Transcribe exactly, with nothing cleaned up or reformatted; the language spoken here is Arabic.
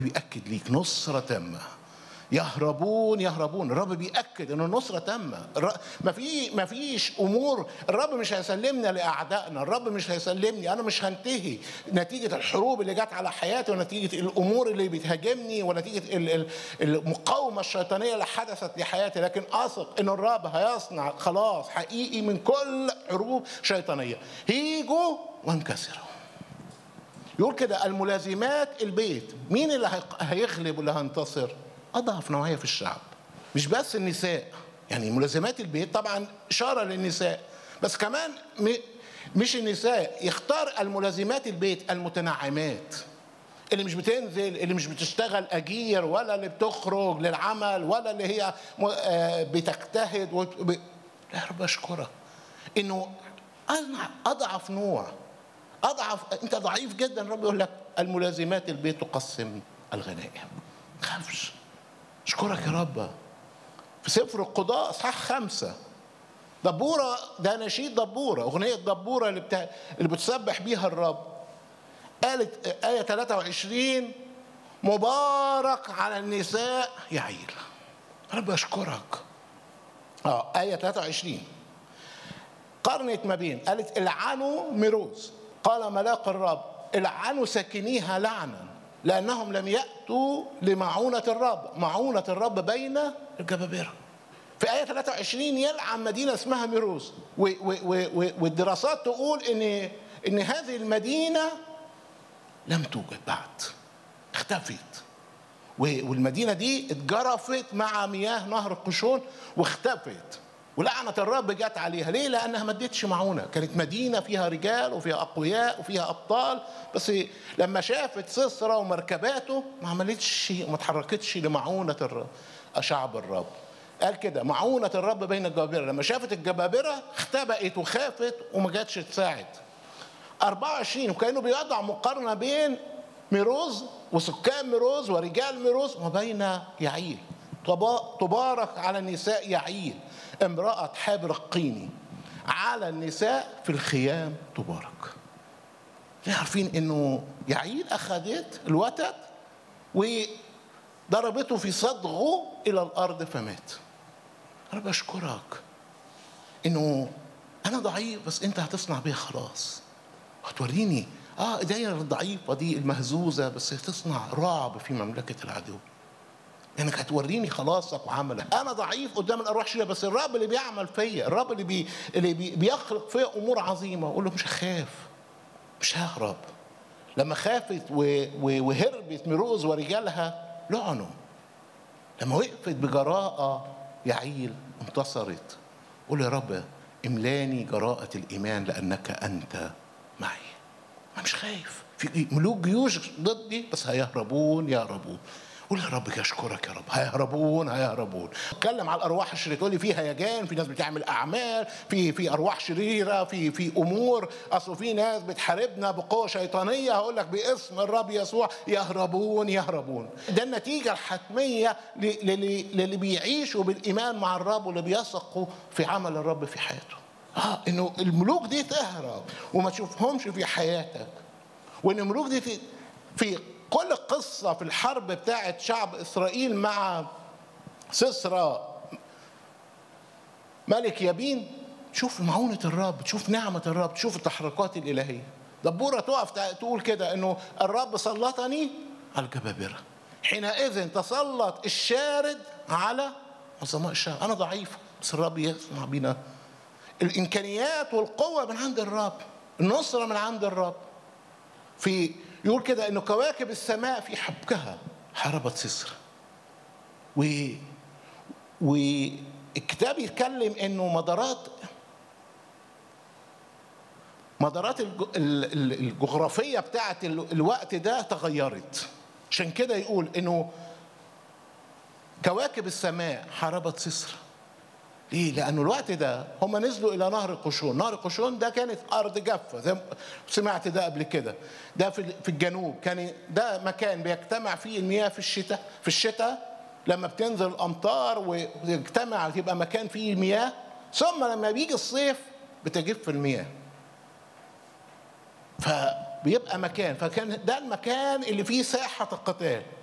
بيأكد ليك نصرة تامة. يهربون يهربون، الرب بيأكد ان النصرة تامة. ما في ما فيش امور، الرب مش هيسلمنا لاعدائنا، الرب مش هيسلمني، انا مش هنتهي نتيجة الحروب اللي جت على حياتي ونتيجة الامور اللي بتهاجمني ونتيجة المقاومة الشيطانية اللي حدثت لحياتي، لكن اثق ان الرب هيصنع خلاص حقيقي من كل حروب شيطانية. هيجوا وانكسروا. يقول كده الملازمات البيت، مين اللي هيغلب واللي هينتصر؟ أضعف نوعية في الشعب. مش بس النساء، يعني ملازمات البيت طبعا إشارة للنساء، بس كمان مش النساء، يختار الملازمات البيت المتنعمات، اللي مش بتنزل، اللي مش بتشتغل أجير، ولا اللي بتخرج للعمل، ولا اللي هي بتجتهد. وب... يا رب أشكرك إنه أضعف نوع، أضعف، أنت ضعيف جدا. الرب يقول لك الملازمات البيت تقسم الغنائم. ما تخافش. أشكرك يا رب. في سفر القضاء اصحاح خمسة، دبورة، ده نشيد دبورة، أغنية دبورة اللي بتا... اللي بتسبح بيها الرب. قالت آية ثلاثة وعشرين مبارك على النساء يعيل. رب أشكرك. اه آية ثلاثة وعشرين قرنت ما بين، قالت العنوا ميروز، قال ملاك الرب العنوا ساكنيها لعنا لأنهم لم يأتوا لمعونة الرب. معونة الرب بين الجبابرة. في آية ثلاثة وعشرين يلعن مدينة اسمها ميروز، والدراسات تقول إن إن هذه المدينة لم توجد بعد، اختفت، والمدينة دي اتجرفت مع مياه نهر القشون واختفت، ولعنة الرب جت عليها. ليه؟ لأنها ما ادتش معونة. كانت مدينة فيها رجال وفيها أقوياء وفيها أبطال، بس لما شافت سيسرا ومركباته ما عملتش، ما اتحركتش لمعونة الرب. شعب الرب قال كده معونة الرب بين الجبابرة. لما شافت الجبابرة اختبأت وخافت وما جاتش تساعد. أربعة وعشرين وكانوا بيضع مقارنة بين ميروز وسكان ميروز ورجال ميروز وبين يعيل. تبارك على النساء يعيل، امرأة حابر القيني، على النساء في الخيام تبارك. عارفين انه يعيل اخذت الوتد وضربته في صدغه الى الارض فمات. انا بشكرك انه انا ضعيف بس انت هتصنع بيها خلاص، هتوريني اه ايديا الضعيفه دي المهزوزه بس هتصنع رعب في مملكه العدو، انك يعني هتوريني خلاصك وعملك. انا ضعيف قدام الارواح الشريره، بس الرب اللي بيعمل فيا، الرب اللي بي اللي بي بيخلق فيا امور عظيمه. اقول له مش هخاف، مش ههرب. لما خافت وهربت ميروز ورجالها لعنوا. لما وقفت بجراءه يعيل انتصرت. قول يا رب املاني جراءه الايمان لانك انت معي. انا مش خايف. في ملوك جيوش ضدي بس هيهربون يهربون. قول يا رب اشكرك يا رب، هيهربون هيهربون. اتكلم على الارواح الشريره، تقول لي في هيجان، في ناس بتعمل اعمال، في في ارواح شريره، في في امور، اصل في ناس بتحاربنا بقوه شيطانيه. هقول لك باسم الرب يسوع يهربون يهربون. ده النتيجه الحتميه للي بيعيشوا بالايمان مع الرب واللي بيثقوا في عمل الرب في حياته. اه انه الملوك دي تهرب وما تشوفهمش في حياتك، وان الملوك دي في في كل قصة في الحرب بتاعت شعب إسرائيل مع سيسرا ملك يابين، تشوف معونة الرب، تشوف نعمة الرب، تشوف التحركات الإلهية. دبورة تقف تقول كده إنه الرب سلطني على الجبابرة، حينئذ تسلط الشارد على عظماء الشعب. أنا ضعيف بس الرب يصنع بينا. الإمكانيات والقوة من عند الرب، النصرة من عند الرب. في يقول كده انه كواكب السماء في حبكها حاربت سيسرا. و والكتاب يتكلم انه مدارات مدارات الجغرافيه بتاعت الوقت ده تغيرت. عشان كده يقول انه كواكب السماء حاربت سيسرا. ليه؟ لأنه الوقت ده هم نزلوا إلى نهر القشون. نهر القشون ده كانت أرض جافة، زي سمعت ده قبل كده. ده في في الجنوب، كان ده مكان بيجتمع فيه المياه في الشتاء. في الشتاء لما بتنزل الأمطار ويجتمع تبقى مكان فيه المياه، ثم لما بيجي الصيف بتجف المياه. فبيبقى مكان، فكان ده المكان اللي فيه ساحة القتال.